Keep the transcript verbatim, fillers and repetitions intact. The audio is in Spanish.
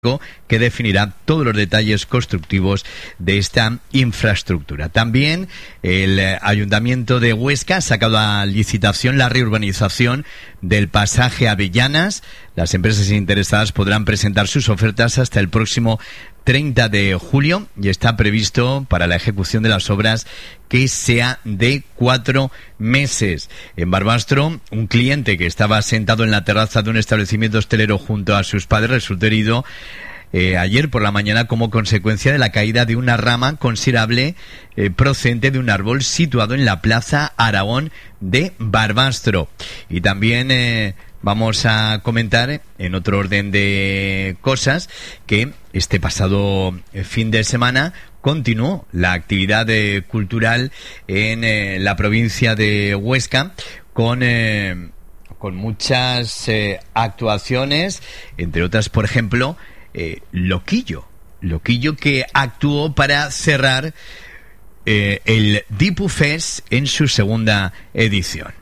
que definirá todos los detalles constructivos de esta infraestructura. También el Ayuntamiento de Huesca ha sacado a licitación la reurbanización del pasaje Avellanas. Las empresas interesadas podrán presentar sus ofertas hasta el próximo treinta de julio y está previsto para la ejecución de las obras que sea de cuatro meses. En Barbastro, un cliente que estaba sentado en la terraza de un establecimiento hostelero junto a sus padres resultó herido eh, ayer por la mañana como consecuencia de la caída de una rama considerable eh, procedente de un árbol situado en la Plaza Aragón de Barbastro. Y también eh, vamos a comentar, en otro orden de cosas, que este pasado fin de semana continuó la actividad eh, cultural en eh, la provincia de Huesca con eh, con muchas eh, actuaciones, entre otras, por ejemplo, eh, Loquillo. Loquillo que actuó para cerrar eh, el Dipu Fest en su segunda edición.